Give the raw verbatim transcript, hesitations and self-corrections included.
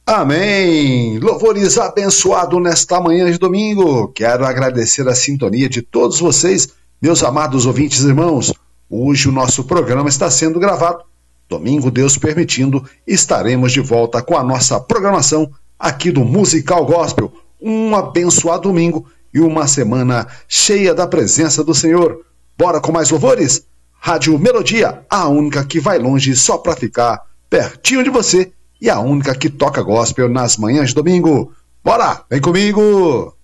Amém! Louvores abençoado nesta manhã de domingo. Quero agradecer a sintonia de todos vocês, meus amados ouvintes e irmãos. Hoje o nosso programa está sendo gravado. Domingo, Deus permitindo, estaremos de volta com a nossa programação aqui do Musical Gospel. Um abençoado domingo e uma semana cheia da presença do Senhor. Bora com mais louvores? Rádio Melodia, a única que vai longe só para ficar pertinho de você e a única que toca gospel nas manhãs de domingo. Bora, vem comigo!